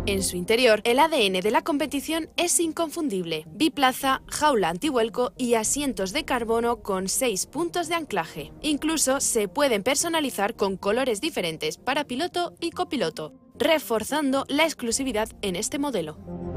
En su interior, el ADN de la competición es inconfundible: biplaza, jaula antivuelco y asientos de carbono con 6 puntos de anclaje. Incluso se pueden personalizar con colores diferentes para piloto y copiloto, reforzando la exclusividad en este modelo.